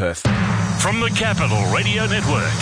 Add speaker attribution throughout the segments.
Speaker 1: Perth.
Speaker 2: From the Capital Radio Network,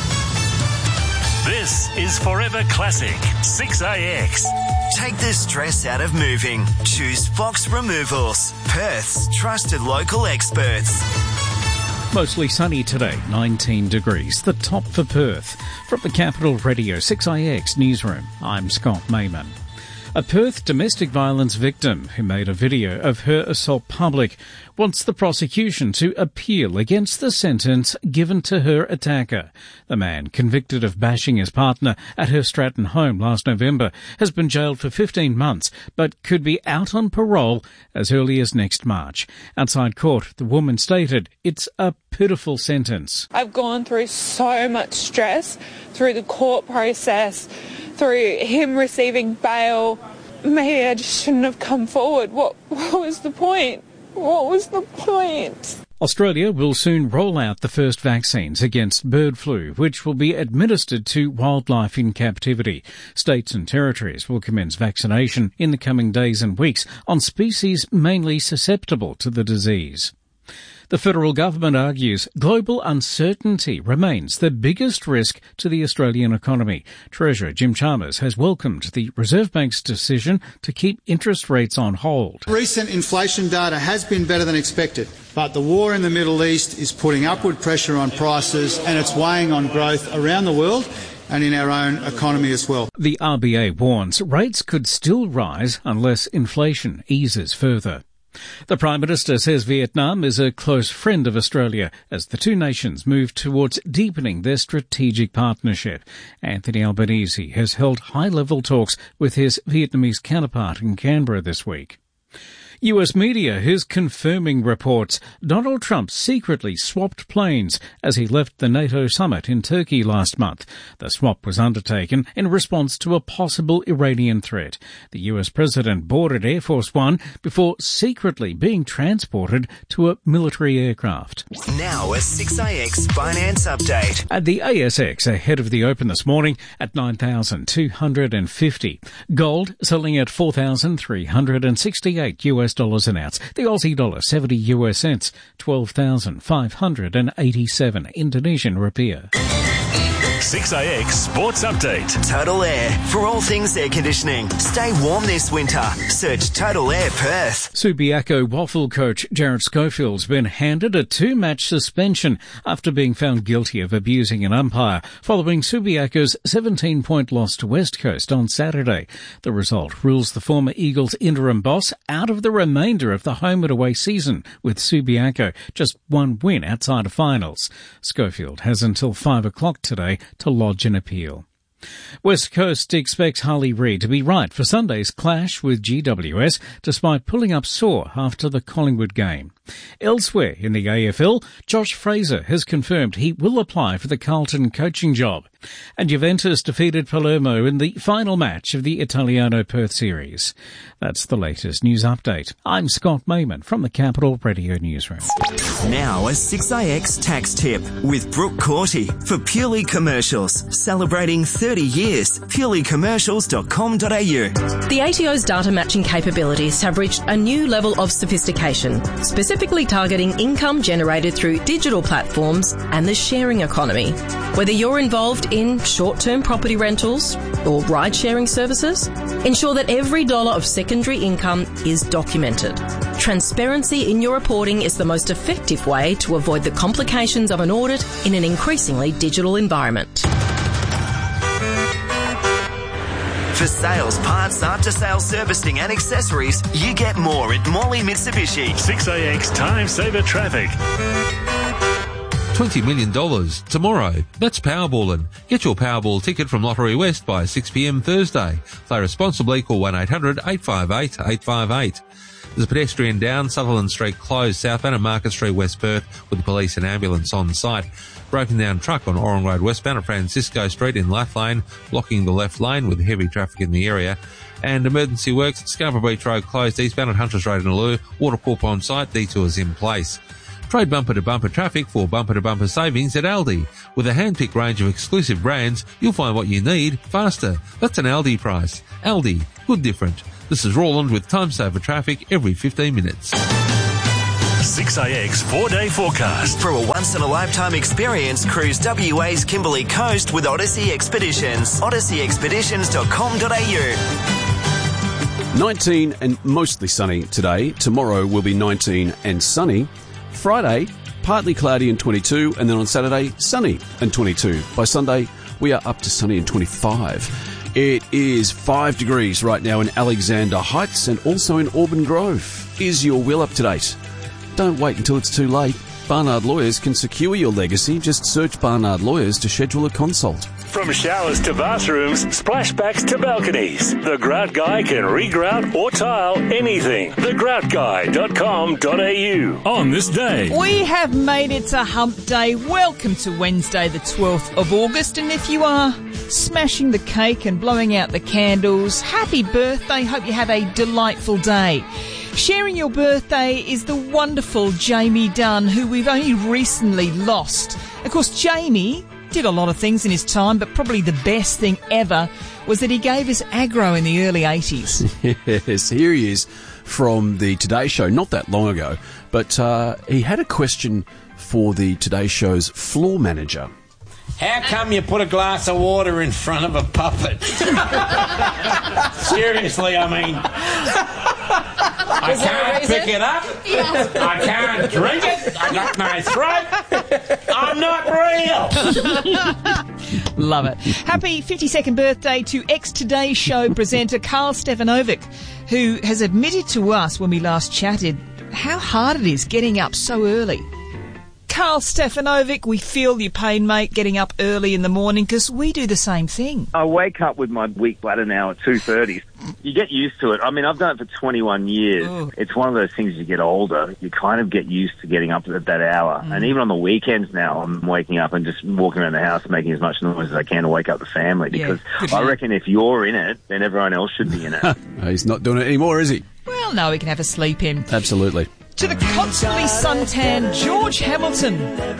Speaker 2: this is Forever Classic 6AX.
Speaker 3: Take the stress out of moving. Choose Fox Removals, Perth's trusted local experts.
Speaker 4: Mostly sunny today, 19 degrees, the top for Perth. From the Capital Radio 6AX newsroom, I'm Scott Mayman. A Perth domestic violence victim who made a video of her assault public wants the prosecution to appeal against the sentence given to her attacker. The man, convicted of bashing his partner at her Stratton home last November, has been jailed for 15 months but could be out on parole as early as next March. Outside court, the woman stated it's a pitiful sentence.
Speaker 5: I've gone through so much stress through the court process, through him receiving bail. Maybe I just shouldn't have come forward. What was the point? What was the point?
Speaker 4: Australia will soon roll out the first vaccines against bird flu, which will be administered to wildlife in captivity. States and territories will commence vaccination in the coming days and weeks on species mainly susceptible to the disease. The federal government argues global uncertainty remains the biggest risk to the Australian economy. Treasurer Jim Chalmers has welcomed the Reserve Bank's decision to keep interest rates on hold.
Speaker 6: Recent inflation data has been better than expected, but the war in the Middle East is putting upward pressure on prices and it's weighing on growth around the world and in our own economy as well.
Speaker 4: The RBA warns rates could still rise unless inflation eases further. The Prime Minister says Vietnam is a close friend of Australia as the two nations move towards deepening their strategic partnership. Anthony Albanese has held high-level talks with his Vietnamese counterpart in Canberra this week. US media is confirming reports Donald Trump secretly swapped planes as he left the NATO summit in Turkey last month. The swap was undertaken in response to a possible Iranian threat. The US president boarded Air Force One before secretly being transported to a military aircraft.
Speaker 3: Now a 6AX finance update.
Speaker 4: At the ASX ahead of the open this morning at 9,250. Gold selling at 4,368 US dollars an ounce. The Aussie dollar 70 US cents, 12,587 Indonesian rupiah.
Speaker 2: 6AX Sports Update.
Speaker 3: Total Air. For all things air conditioning. Stay warm this winter. Search Total Air Perth.
Speaker 4: Subiaco Waffle coach Jared Schofield's been handed a 2-match suspension after being found guilty of abusing an umpire following Subiaco's 17-point loss to West Coast on Saturday. The result rules the former Eagles interim boss out of the remainder of the home and away season, with Subiaco just one win outside of finals. Schofield has until 5 o'clock today to lodge an appeal. West Coast expects Harley Reid to be right for Sunday's clash with GWS, despite pulling up sore after the Collingwood game. Elsewhere in the AFL, Josh Fraser has confirmed he will apply for the Carlton coaching job. And Juventus defeated Palermo in the final match of the Italiano Perth series. That's the latest news update. I'm Scott Mayman from the Capital Radio Newsroom.
Speaker 3: Now a 6AX tax tip with Brooke Corty for Purely Commercials. Celebrating 30 years. purelycommercials.com.au.
Speaker 7: The ATO's data matching capabilities have reached a new level of sophistication, specifically targeting income generated through digital platforms and the sharing economy. Whether you're involved in short-term property rentals or ride-sharing services, ensure that every dollar of secondary income is documented. Transparency in your reporting is the most effective way to avoid the complications of an audit in an increasingly digital environment.
Speaker 3: For sales, parts, after-sales servicing and accessories, you get more at Morley Mitsubishi.
Speaker 2: 6AX Time Saver Traffic.
Speaker 8: $20 million tomorrow. That's Powerballin'. Get your Powerball ticket from Lottery West by 6 p.m. Thursday. Play responsibly. Call 1-800-858-858. There's a pedestrian down, Sutherland Street closed, southbound and Market Street, West Perth, with the police and ambulance on site. Broken down truck on Oran Road westbound at Francisco Street in Lath Lane, blocking the left lane with heavy traffic in the area. And emergency works at Scarborough Beach Road closed eastbound at Hunters Road in Allure, Watercorp on site, detours in place. Trade bumper-to-bumper traffic for bumper-to-bumper savings at Aldi. With a hand-picked range of exclusive brands, you'll find what you need faster. That's an Aldi price. Aldi. Good different. This is Roland with Time Saver Traffic every 15 minutes.
Speaker 2: 6AX 4-day forecast.
Speaker 3: For a once-in-a-lifetime experience, cruise WA's Kimberley Coast with Odyssey Expeditions. odysseyexpeditions.com.au.
Speaker 1: 19 and mostly sunny today. Tomorrow will be 19 and sunny. Friday, partly cloudy and 22, and then on Saturday, sunny and 22. By Sunday, we are up to sunny and 25. It is 5 degrees right now in Alexander Heights and also in Auburn Grove. Is your will up to date? Don't wait until it's too late. Barnard Lawyers can secure your legacy. Just search Barnard Lawyers to schedule a consult.
Speaker 2: From showers to bathrooms, splashbacks to balconies, the Grout Guy can regrout or tile anything. thegroutguy.com.au. On this day,
Speaker 9: we have made it to Hump Day. Welcome to Wednesday, the 12th of August. And if you are smashing the cake and blowing out the candles, happy birthday. Hope you have a delightful day. Sharing your birthday is the wonderful Jamie Dunn, who we've only recently lost. Of course, Jamie did a lot of things in his time, but probably the best thing ever was that he gave us aggro in the early 80s.
Speaker 1: Yes, here he is from the Today Show, not that long ago, but he had a question for the Today Show's floor manager.
Speaker 10: How come you put a glass of water in front of a puppet? Seriously, I mean, I can't pick it up. Yes. I can't drink it. I got my throat. I'm not real.
Speaker 9: Love it. Happy 52nd birthday to ex-Today Show presenter Carl Stefanovic, who has admitted to us when we last chatted how hard it is getting up so early. Carl Stefanovic, we feel your pain, mate, getting up early in the morning, because we do the same thing.
Speaker 11: I wake up with my weak bladder now at 2:30. You get used to it. I mean, I've done it for 21 years.
Speaker 9: Ooh.
Speaker 11: It's one of those things, as you get older, you kind of get used to getting up at that hour. And even on the weekends now, I'm waking up and just walking around the house making as much noise as I can to wake up the family, because I reckon if you're in it, then everyone else should be in it.
Speaker 1: He's not doing it anymore, is he?
Speaker 9: Well, no, we can have a sleep in.
Speaker 1: Absolutely.
Speaker 9: To the constantly suntanned George Hamilton.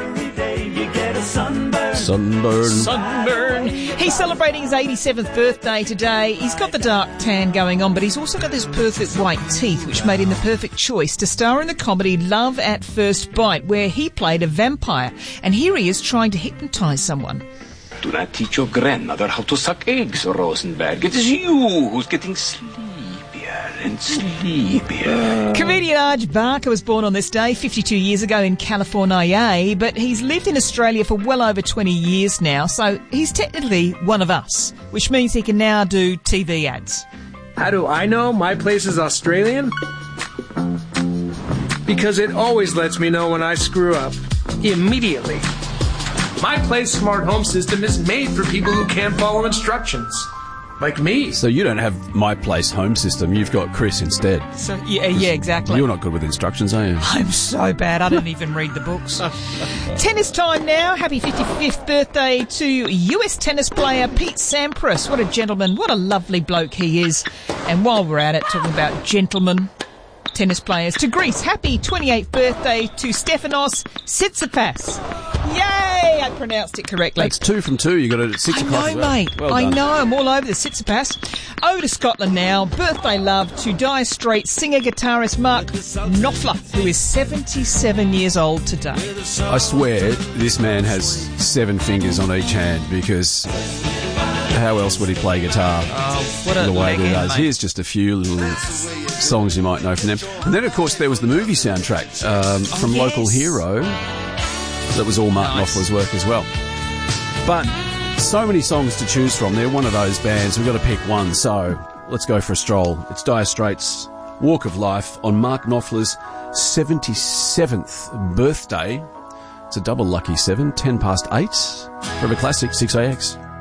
Speaker 9: Sunburn. He's celebrating his 87th birthday today. He's got the dark tan going on, but he's also got those perfect white teeth, which made him the perfect choice to star in the comedy Love at First Bite, where he played a vampire. And here he is trying to hypnotise someone.
Speaker 12: Do not teach your grandmother how to suck eggs, Rosenberg. It is you who's getting sleepier and sleepier.
Speaker 9: Comedian Arj Barker was born on this day 52 years ago in California, but he's lived in Australia for well over 20 years now, so he's technically one of us, which means he can now do TV ads.
Speaker 13: How do I know my place is Australian? Because it always lets me know when I screw up. Immediately. My Place smart home system is made for people who can't follow instructions. Like me.
Speaker 1: So you don't have My Place home system. You've got Chris instead.
Speaker 9: So yeah, exactly.
Speaker 1: You're not good with instructions, are you?
Speaker 9: I'm so bad. I don't even read the books. Tennis time now. Happy 55th birthday to US tennis player Pete Sampras. What a gentleman. What a lovely bloke he is. And while we're at it, talking about gentlemen, tennis players, to Greece, happy 28th birthday to Stefanos Tsitsipas. Yay! I pronounced it correctly.
Speaker 1: That's 2 from 2. You got it at 6 o'clock.
Speaker 9: I know, mate.
Speaker 1: Well
Speaker 9: I
Speaker 1: done.
Speaker 9: know. I'm all over the Tsitsipas. Over to Scotland now. Birthday love to Dire Straits singer-guitarist Mark Knopfler, who is 77 years old today.
Speaker 1: I swear this man has 7 fingers on each hand, because how else would he play guitar?
Speaker 9: Oh, what a
Speaker 1: the way
Speaker 9: legend,
Speaker 1: he does.
Speaker 9: mate.
Speaker 1: Here's just a few little songs you might know from them. And then, of course, there was the movie soundtrack from Local Hero. That was all Mark Knopfler's work as well. But so many songs to choose from. They're one of those bands. We've got to pick one. So let's go for a stroll. It's Dire Straits' Walk of Life on Mark Knopfler's 77th birthday. It's a double lucky 7, 10 past 8. Forever Classic, 6AX.